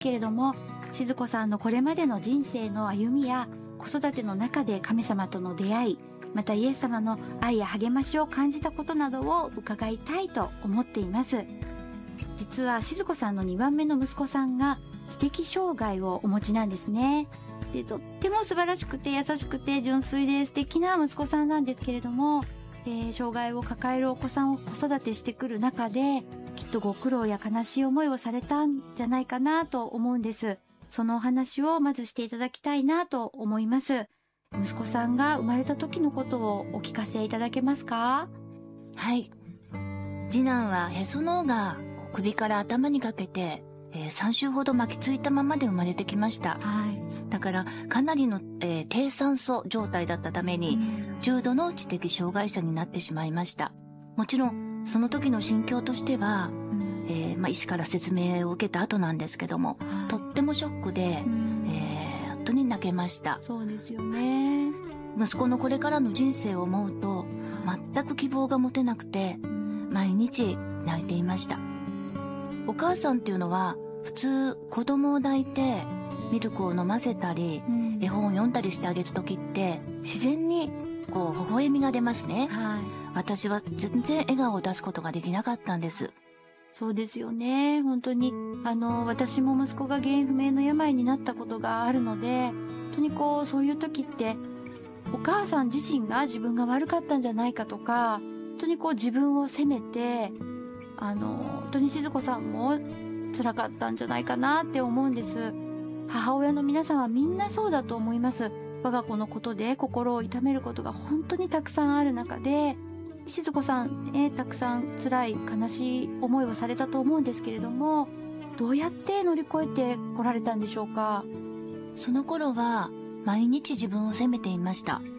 けれども、静子さんのこれまでの人生の歩みや子育ての中で神様との出会い、またイエス様の愛や励ましを感じたことなどを伺いたいと思っています。実は静子さんの2番目の息子さんが知的障害をお持ちなんですね。で、とっても素晴らしくて優しくて純粋で素敵な息子さんなんですけれども、障害を抱えるお子さんを子育てしてくる中で、きっとご苦労や悲しい思いをされたんじゃないかなと思うんです。そのお話をまずしていただきたいなと思います。息子さんが生まれた時のことをお聞かせいただけますか？ はい。次男はへその緒が首から頭にかけて、3週ほど巻きついたままで生まれてきました。 はい。 だからかなりの、低酸素状態だったために、重度の知的障害者になってしまいました。もちろんその時の心境としては、医師から説明を受けた後なんですけども、とってもショックで、本当に泣けました。 そうですよね。 息子のこれからの人生を思うと、全く希望が持てなくて、毎日泣いていました。お母さんっていうのは、普通子供を抱いてミルクを飲ませたり、絵本を読んだりしてあげる時って、自然にこう微笑みが出ますね。 はい。 私は全然笑顔を出すことができなかったんです。 そうですよね。本当に、私も息子が原因不明の病になったことがあるので、本当にそういう時って、お母さん自身が自分が悪かったんじゃないかとか、本当に自分を責めて、本当に静子さんも辛かったんじゃないかなって思うんです。母親の皆さんはみんなそうだと思います。我が子のことで心を痛めることが本当にたくさんある中で、静子さんたくさん辛い悲しい思いをされたと思うんですけれども、どうやって乗り越えてこられたんでしょうか？ その頃は毎日自分を責めていました。 はい。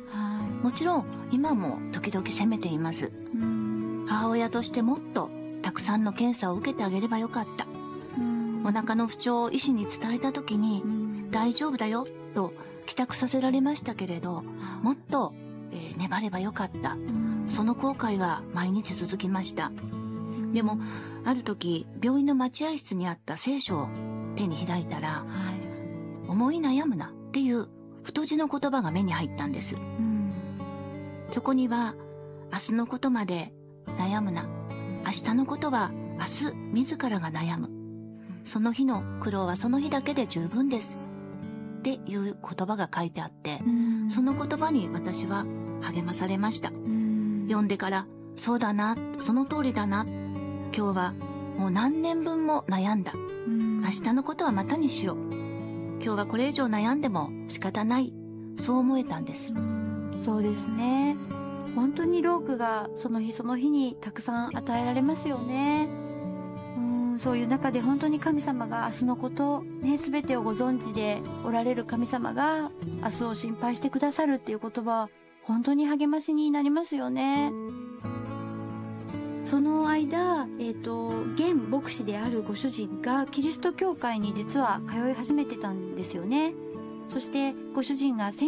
もちろん今も時々責めています。母親としてもっとたくさんの検査を受けてあげればよかった。お腹の不調を医師に伝えた時に、大丈夫だよと帰宅させられましたけれど、もっと、粘ればよかった。その後悔は毎日続きました。でもある時、病院の待合室にあった聖書を手に開いたら、思い悩むなっていう太字の言葉が目に入ったんです。そこには、明日のことまで悩むな。明日のことは明日自らが悩む。その日の苦労はその日だけで十分です。っていう言葉が書いてあって、その言葉に私は励まされました。読んでから、そうだな、その通りだな。今日はもう何年分も悩んだ。明日のことはまたにしよう。今日はこれ以上悩んでも仕方ない。そう思えたんです。 そうですね。本当に労苦がその日その日にたくさん与えられますよね。そういう中で本当に神様が明日のことね、全てをご存知でおられる神様が明日を心配してくださるっていう言葉、本当に励ましになりますよね。その間、現牧師であるご主人がキリスト教会に実は通い始めてたんですよね。そしてご主人が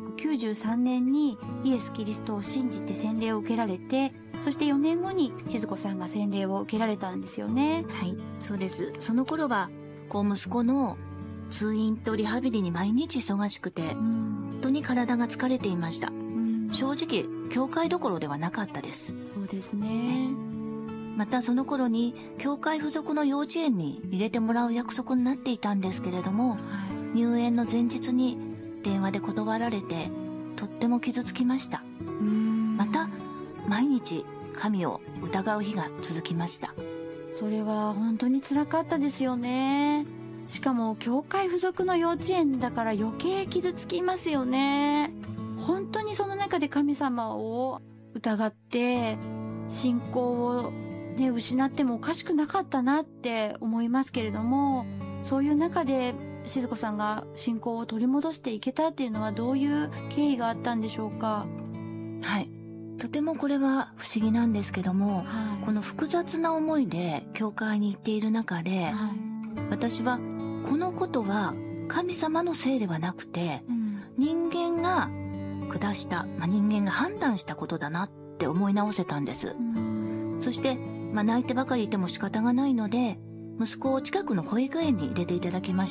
1993年にイエス・キリストを信じて洗礼を受けられて、そして4年後に静子さんが洗礼を受けられたんですよね。 はい、そうです。その頃は息子の通院とリハビリに毎日忙しくて、本当に体が疲れていました。正直教会どころではなかったです。 そうですね。 またその頃に教会付属の幼稚園に入れてもらう約束になっていたんですけれども、入園の前日に電話で断られて、とっても傷つきました。また毎日神を疑う日が続きました。 それは本当に辛かったですよね。しかも教会付属の幼稚園だから余計傷つきますよね。本当にその中で神様を疑って信仰をね、失ってもおかしくなかったなって思いますけれども、そういう中で静子さんが信仰を取り戻していけたっていうのはどういう経緯があったんでしょうか？ はい。とてもこれは不思議なんですけども、この複雑な思いで教会に行っている中で、私はこのことは神様のせいではなくて、人間が下した、人間が判断したことだなって思い直せたんです。そして、泣いてばかりいても仕方がないので、 息子を近くの保育園に入れていただきまし